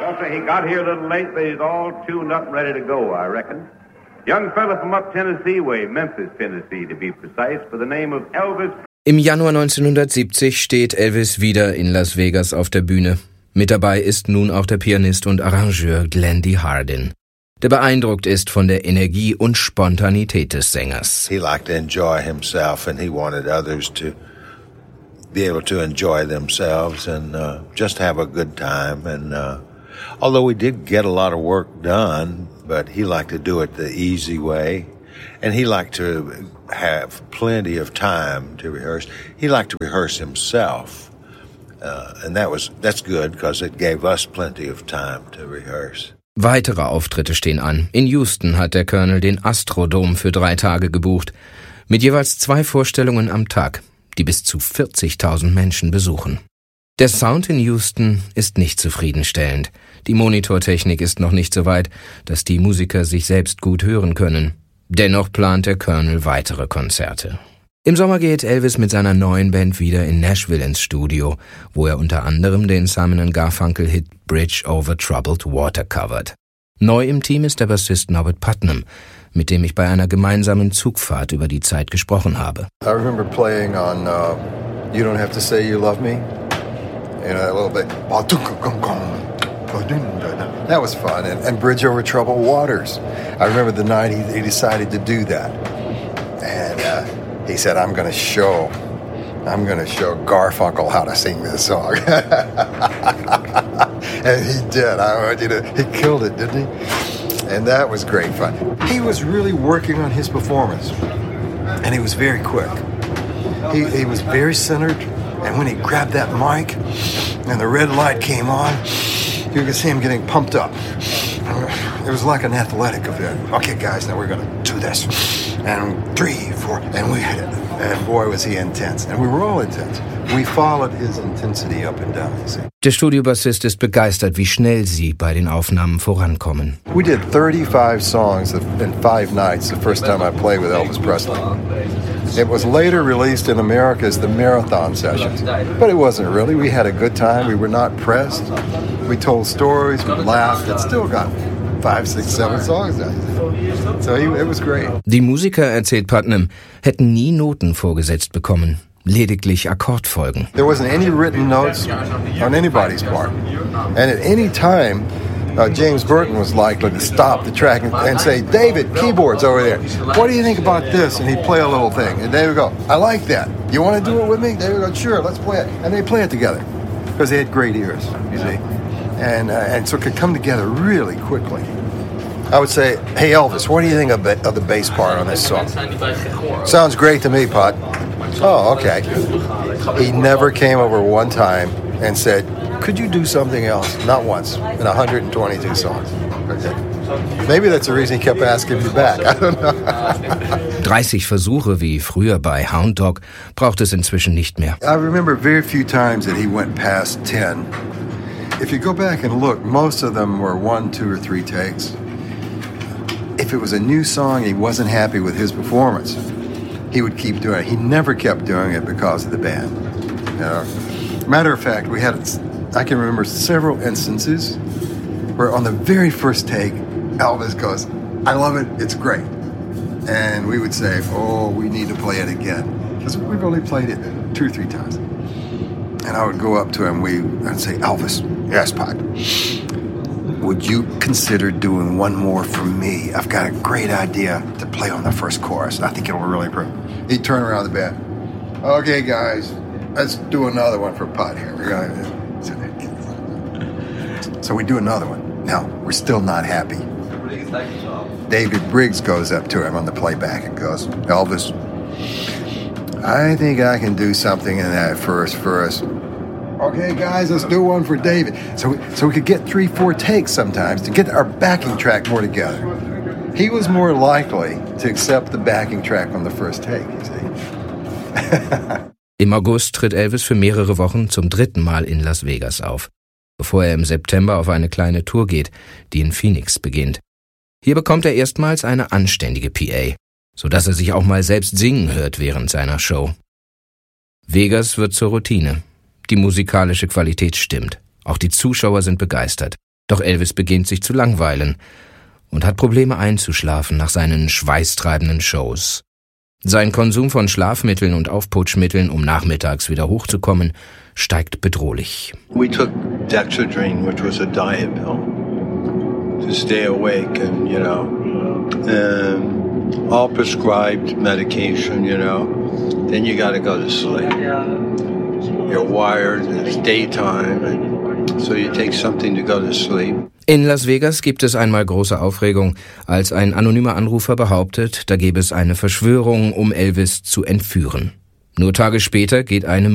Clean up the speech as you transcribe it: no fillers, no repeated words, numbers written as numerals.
Walter, he got here a little late, but he's all tuned up and ready to go, I reckon. Young fella from up Tennessee way, Memphis, Tennessee, to be precise, by the name of Elvis. Im Januar 1970 steht Elvis wieder in Las Vegas auf der Bühne. Mit dabei ist nun auch der Pianist und Arrangeur Glendy Hardin, der beeindruckt ist von der Energie und Spontanität des Sängers. He liked to enjoy himself and he wanted others to be able to enjoy themselves and just have a good time. And although we did get a lot of work done, but he liked to do it the easy way. And he liked to have plenty of time to rehearse. He liked to rehearse himself. And that's good because it gave us plenty of time to rehearse. Weitere Auftritte stehen an. In Houston hat der Colonel den Astrodome für 3 Tage gebucht, mit jeweils 2 Vorstellungen am Tag, die bis zu 40.000 Menschen besuchen. Der Sound in Houston ist nicht zufriedenstellend. Die Monitortechnik ist noch nicht so weit, dass die Musiker sich selbst gut hören können. Dennoch plant der Colonel weitere Konzerte. Im Sommer geht Elvis mit seiner neuen Band wieder in Nashville ins Studio, wo er unter anderem den Simon & Garfunkel-Hit Bridge Over Troubled Water covert. Neu im Team ist der Bassist Norbert Putnam, mit dem ich bei einer gemeinsamen Zugfahrt über die Zeit gesprochen habe. I remember playing on You Don't Have to Say You Love Me. You know, that little bit. That was fun. And Bridge Over Troubled Waters. I remember the night he decided to do that. And he said, I'm going to show Garfunkel how to sing this song. And he did. He killed it, didn't he? And that was great fun. He was really working on his performance. And he was very quick. He was very centered. And when he grabbed that mic and the red light came on, you could see him getting pumped up. It was like an athletic event. Okay, guys, now we're going to do this. And 3, 4, and we hit it. And boy, was he intense. And we were all intense. We followed his intensity up and down, you see. Der Studiobassist ist begeistert, wie schnell sie bei den Aufnahmen vorankommen. We did 35 songs in 5 nights the first time I played with Elvis Presley. It was later released in America as the Marathon Sessions. But it wasn't really. We had a good time. We were not pressed. We told stories. We laughed. It still got 5, 6, 7 songs now. So it was great. Die Musiker, erzählt Putnam, hätten nie Noten vorgesetzt bekommen. Lediglich Akkordfolgen. There wasn't any written notes on anybody's part. And at any time, James Burton was likely to stop the track and say, David, keyboards over there. What do you think about this? And he'd play a little thing. And David would go, I like that. You want to do it with me? David would go, sure, let's play it. And they'd play it together because they had great ears, you see. And so it could come together really quickly. I would say, hey, Elvis, what do you think of the bass part on this song? Sounds great to me, Put. Oh, okay. He never came over one time and said, could you do something else? Not once, in 122 songs. Okay. Maybe that's the reason he kept asking me back. I don't know. 30 Versuche wie früher bei Hound Dog braucht es inzwischen nicht mehr. I remember very few times that he went past 10. If you go back and look, most of them were 1, 2, or 3 takes. If it was a new song, he wasn't happy with his performance, he would keep doing it. He never kept doing it because of the band. You know? Matter of fact, I can remember several instances where on the very first take, Elvis goes, I love it, it's great. And we would say, oh, we need to play it again. Because we've only played it 2 or 3 times. And I would go up to him, I'd say, Elvis, yes, Pod, would you consider doing one more for me? I've got a great idea to play on the first chorus. I think it'll really improve. He'd turn around the band. Okay, guys, let's do another one for Pod here. So we do another one. No, we're still not happy. David Briggs goes up to him on the playback and goes, Elvis, I think I can do something in that first verse. Okay, guys, let's do one for David. So we could get 3, 4 takes sometimes to get our backing track more together. He was more likely to accept the backing track on the first take, you see. Im August tritt Elvis für mehrere Wochen zum 3. Mal in Las Vegas auf, bevor er im September auf eine kleine Tour geht, die in Phoenix beginnt. Hier bekommt er erstmals eine anständige PA, sodass er sich auch mal selbst singen hört während seiner Show. Vegas wird zur Routine. Die musikalische Qualität stimmt. Auch die Zuschauer sind begeistert. Doch Elvis beginnt sich zu langweilen und hat Probleme einzuschlafen nach seinen schweißtreibenden Shows. Sein Konsum von Schlafmitteln und Aufputschmitteln, um nachmittags wieder hochzukommen, steigt bedrohlich. We took Dexedrine, which was a diet pill, to stay awake, and all prescribed medication, Then you got to go to sleep. You're wired, it's daytime, and so you take something to go to sleep. In Las Vegas gibt es einmal große Aufregung, als ein anonymer Anrufer behauptet, da gäbe es eine Verschwörung, um Elvis zu entführen. Nur Tage später geht eine